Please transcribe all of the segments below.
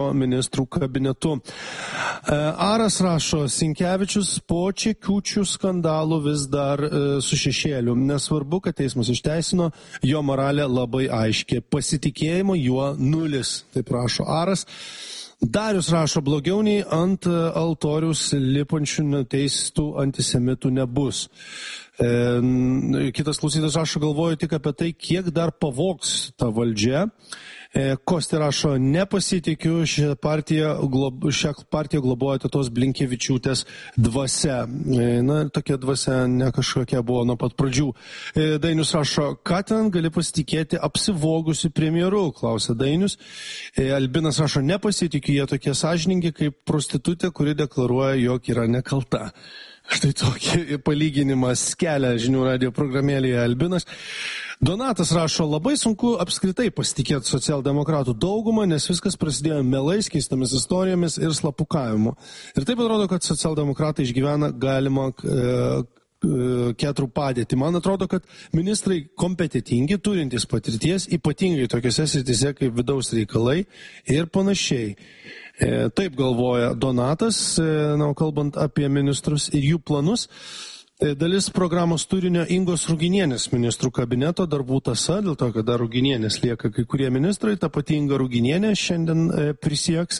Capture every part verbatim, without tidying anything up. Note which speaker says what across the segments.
Speaker 1: ministrų kabinetu. Aras rašo, Sinkevičius po čekiučių skandalų vis dar su šešėliu. Nesvarbu, kad teismas išteisino, jo moralė labai aiški. Pasitikėjimo juo nulis, taip rašo Aras. Darius rašo, blogiau nei ant altoriaus lipančių nuteistų antisemitų nebus. E, kitas klausytas rašo, galvoju tik apie tai, kiek dar pavogs ta valdžia. E, Kosti rašo, nepasitikiu, šią partiją, glob, šią partiją globoja tos Blinkevičiūtės dvasia. E, na, tokia dvasia ne kažkokia buvo nuo pat pradžių. E, Dainius rašo, ką ten gali pasitikėti apsivogusiu premjeru, klausia Dainius. E, Albinas rašo, nepasitikiu, jie tokie sąžiningi kaip prostitutė, kuri deklaruoja, jog yra nekalta. Štai tokį palyginimą skelia žinių radio programėlėje Albinas. Donatas rašo, labai sunku apskritai pasitikėti socialdemokratų daugumą, nes viskas prasidėjo melais, keistomis istorijomis ir slapukavimu. Ir taip atrodo, kad socialdemokratai išgyvena galimą e, ketrų padėtį. Man atrodo, kad ministrai kompetitingi, turintys patirties, ypatingai tokiose srityse kaip vidaus reikalai ir panašiai. E, taip galvoja Donatas, e, na, kalbant apie ministrus ir jų planus. Dalis programos turinio Ingos Ruginienės ministrų kabineto darbų tąsa, dėl to, kad dar Ruginienės lieka kai kurie ministrai, ta pati Inga Ruginienė šiandien e, prisieks.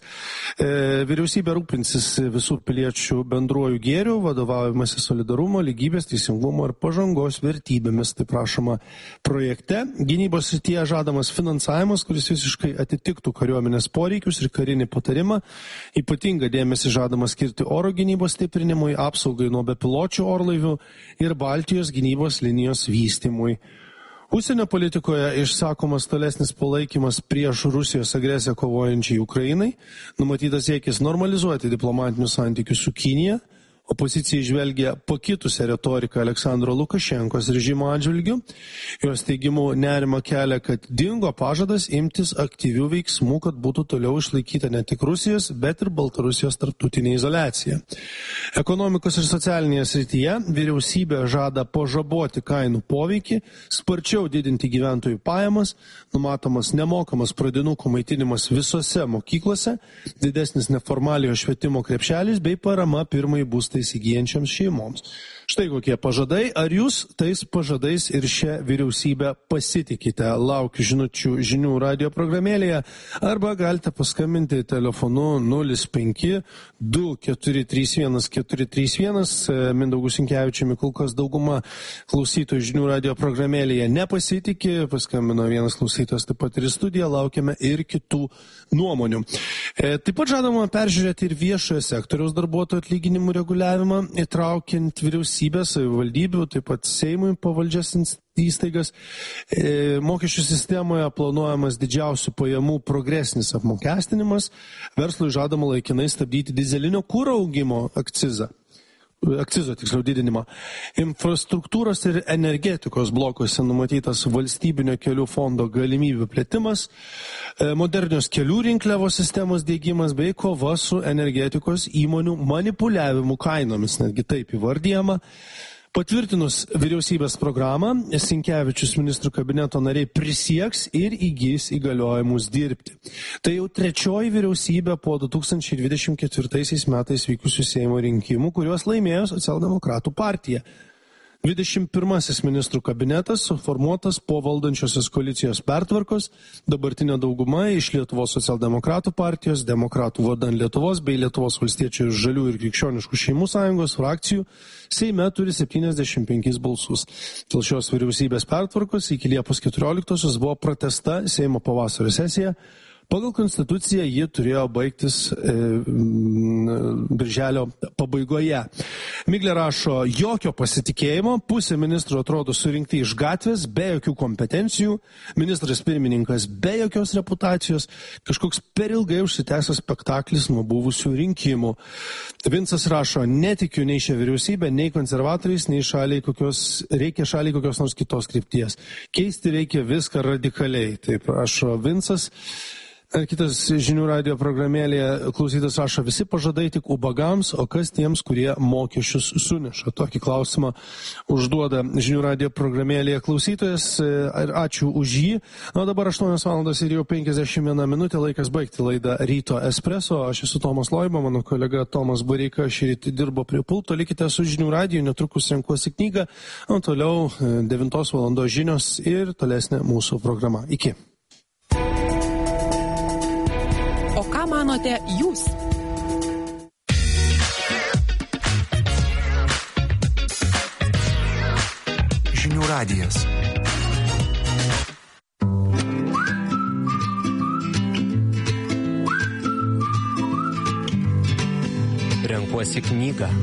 Speaker 1: E, vyriausybė rūpinsis visų piliečių bendruoju gėriu, vadovaujamasi solidarumo, lygybės, teisingumo ir pažangos vertybėmis, taip prašoma projekte. Gynybos srityje žadamas finansavimas, kuris visiškai atitiktų kariuomenės poreikius ir karinį patarimą. Ypatingą dėmesį žadama skirti oro gynybos stiprinimui, apsaugai nuo bepiločių orlaivių ir Baltijos gynybos linijos vystymui. Užsienio politikoje išsakomas tolesnis palaikymas prieš Rusijos agresiją kovojančiai Ukrainai, numatytas siekis normalizuoti diplomatinius santykius su Kinija. Opozicija žvelgia pakitusią retoriką Aleksandro Lukašenkos režimo atžvilgiu. Jos teigimu nerima kelia, kad dingo pažadas imtis aktyvių veiksmų, kad būtų toliau išlaikyta ne tik Rusijos, bet ir Baltarusijos tarptautinė izoliacija. Ekonomikos ir socialinėje srityje vyriausybė žada pažaboti kainų poveikį, sparčiau didinti gyventojų pajamas, numatomas nemokamas pradinukų maitinimas visose mokyklose, didesnis neformaliojo švietimo krepšelis bei parama pirmai būstai įsigyjančiams šeimoms. Štai kokie pažadai. Ar jūs tais pažadais ir šią vyriausybę pasitikite? Laukiu žinučių žinių radio programėlėje arba galite paskambinti telefonu nulis penki du keturi trys vienas keturi trys vienas. Mindaugu Sinkevičiumi kol kas dauguma klausytojų žinių radio programėlėje nepasitikė. Paskambino vienas klausytojas taip pat ir į studiją. Laukiame ir kitų nuomonių. E, taip pat žadama peržiūrėti ir viešojo sektoriaus darbuotojų atlyginimų reguliavimą, įtraukiant vyriausybę, savivaldybių, taip pat Seimui pavaldžias įstaigas. E, mokesčių sistemoje planuojamas didžiausių pajamų progresinis apmokestinimas. Verslui žadama laikinai stabdyti dizelinio kuro augimo akcizą. akcizo tiksliau didinimą. Infrastruktūros ir energetikos blokuose numatytas valstybinio kelių fondo galimybių plėtimas, modernios kelių rinkliavos sistemos diegimas bei kova su energetikos įmonių manipuliavimu kainomis, netgi taip įvardyjama. Patvirtinus vyriausybės programą, Sinkevičius ministrų kabineto nariai prisieks ir įgys įgaliojimus dirbti. Tai jau trečioji vyriausybė po du tūkstančiai dvidešimt ketvirtaisiais metais vykusių Seimo rinkimų, kuriuos laimėjo Socialdemokratų partija. dvidešimt pirmasis ministrų kabinetas suformuotas po valdančiosios koalicijos pertvarkos, dabartinė dauguma iš Lietuvos socialdemokratų partijos, demokratų vardan Lietuvos bei Lietuvos valstiečių ir žalių ir krikščioniškų šeimų sąjungos frakcijų Seime turi septyniasdešimt penkis balsus. Dėl šios vyriausybės pertvarkos iki Liepos keturioliktosios buvo pratęsta Seimo pavasario sesija. Pagal konstituciją ji turėjo baigtis e, birželio pabaigoje. Miglė rašo, jokio pasitikėjimo, pusė ministrų atrodo surinkti iš gatvės, be jokių kompetencijų, ministras pirmininkas be jokios reputacijos, kažkoks per ilgai užsitęsęs spektaklis nuo buvusių rinkimų. Vincas rašo, netikiu nei šią vyriausybę, nei konservatoriais, nei šaliai kokios, reikia šaliai kokios nors kitos krypties. Keisti reikia viską radikaliai, taip rašo Vincas. Kitas žinių radio programėlėje klausytas rašo, visi pažadai tik ubagams, o kas tiems, kurie mokesčius suneša. Tokį klausimą užduoda žinių radio programėlėje klausytojas ir ačiū už jį. Na, dabar aštuonios valandos ir jau penkiasdešimt viena minutė, laikas baigti laidą Ryto Espresso. Aš esu Tomas Loiba, mano kolega Tomas Bareika šį rytį dirbo prie pulto. Likite su žinių radiju, netrukus renkuosi knygą, o toliau devintos valandos žinios ir tolesnė mūsų programa. Iki.
Speaker 2: O ką manote jūs?
Speaker 3: Žinių radijas.
Speaker 4: Renkuosi knygą.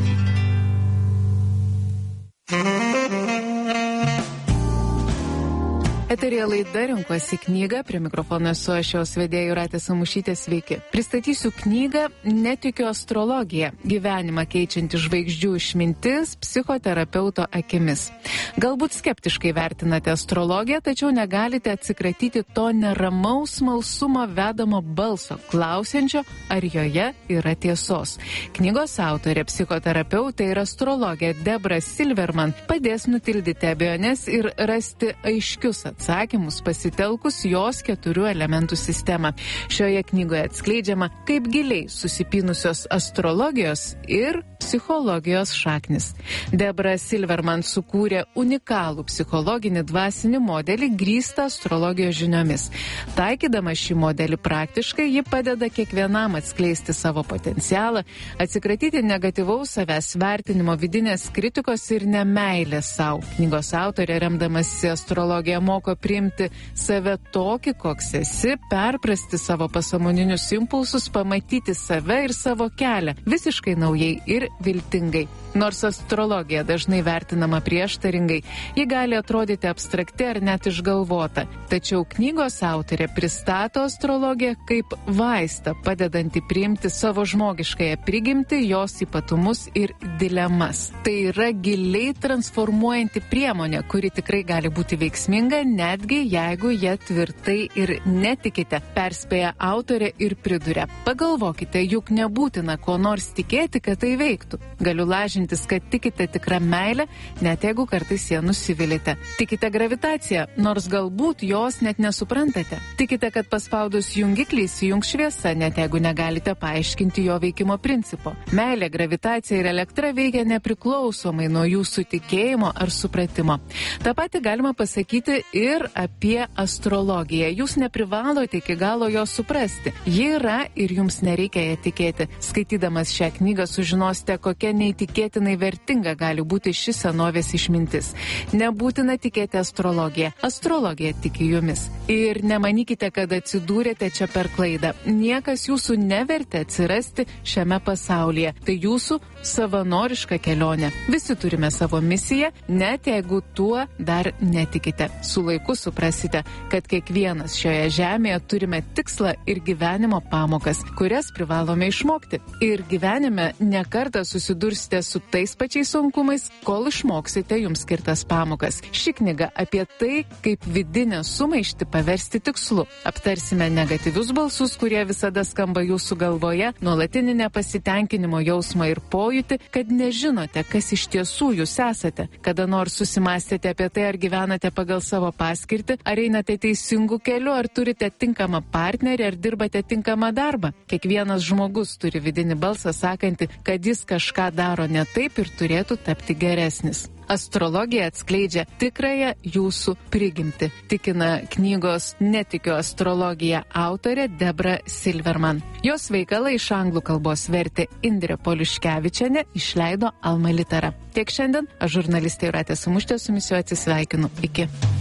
Speaker 2: Eterija laida Renkuosi knygą, prie mikrofono esu aš jos vedėjų Jūratė Samušytė, sveiki. Pristatysiu knygą Netikiu astrologija – gyvenimą keičianti žvaigždžių išmintis psichoterapeuto akimis. Galbūt skeptiškai vertinate astrologiją, tačiau negalite atsikratyti to neramaus smalsumo vedamo balso, klausiančio, ar joje yra tiesos. Knygos autorė, psichoterapeutė ir astrologė Debra Silverman padės nutildyti abejones ir rasti aiškius atsakymus pasitelkus jos keturių elementų sistemą. Šioje knygoje atskleidžiama, kaip giliai susipynusios astrologijos ir psichologijos šaknis. Debra Silverman sukūrė unikalų psichologinį dvasinį modelį grįstą astrologijos žiniomis. Taikydama šį modelį praktiškai, ji padeda kiekvienam atskleisti savo potencialą, atsikratyti negatyvaus savęs vertinimo, vidinės kritikos ir nemeilės savo. Knygos autorė, remdamasi astrologiją, moko priimti save tokį, koks esi, perprasti savo pasąmoninius impulsus, pamatyti save ir savo kelią visiškai naujai ir viltingai. Nors astrologija dažnai vertinama prieštaringai, ji gali atrodyti abstrakti ar net išgalvota. Tačiau knygos autorė pristato astrologiją kaip vaistą, padedantį priimti savo žmogiškąją prigimtį, jos ypatumus ir dilemas. Tai yra giliai transformuojanti priemonė, kuri tikrai gali būti veiksminga, netgi jeigu ją tvirtai ir netikite, perspėja autorė ir priduria. Pagalvokite, juk nebūtina ko nors tikėti, kad tai veiktų. Galiu lažintis, kad tikite tikrą meilę, net jeigu kartais ją nusivilite. Tikite gravitaciją, nors galbūt jos net nesuprantate. Tikite, kad paspaudus jungiklį įsijungs šviesa, net jeigu negalite paaiškinti jo veikimo principo. Meilė, gravitacija ir elektra veikia nepriklausomai nuo jūsų tikėjimo ar supratimo. Ta pati galima pasakyti ir apie astrologiją. Jūs neprivalote iki galo jos suprasti. Ji yra ir jums nereikia ją tikėti. Skaitydamas šią knygą sužinosite, kokia neįtikėtinai vertinga gali būti ši senovės išmintis. Nebūtina tikėti astrologiją. Astrologija tiki jumis. Ir nemanykite, kad atsidūrėte čia per klaidą. Niekas jūsų nevertė atsirasti šiame pasaulyje. Tai jūsų savanoriška kelionė. Visi turime savo misiją, net jeigu tuo dar netikite. Su laiku suprasite, kad kiekvienas šioje žemėje turime tikslą ir gyvenimo pamokas, kurias privalome išmokti. Ir gyvenime nekartą susidursite su tais pačiais sunkumais, kol išmoksite jums skirtas pamokas. Ši knyga apie tai, kaip vidinę sumaištį paversti tikslu. Aptarsime negatyvius balsus, kurie visada skamba jūsų galvoje, nuolatinį nepasitenkinimo jausmą ir pojūtį, kad nežinote, kas iš tiesų jūs esate. Kada nors susimastėte apie tai, ar gyvenate pagal savo paskirtį, ar einate teisingų kelių, ar turite tinkamą partnerį, ar dirbate tinkamą darbą. Kiekvienas žmogus turi vidinį balsą sakantį, kad jis kažką daro ne taip ir turėtų tapti geresnis. Astrologija atskleidžia tikrąją jūsų prigimtį, tikina knygos Netikiu astrologija autorė Debra Silverman. Jos veikalą iš anglų kalbos vertė Indrė Poliuškevičienė, išleido Alma Litera. Tiek šiandien, aš žurnalistė Jūratė Samušytė su jumis jau atsisveikinu. Iki.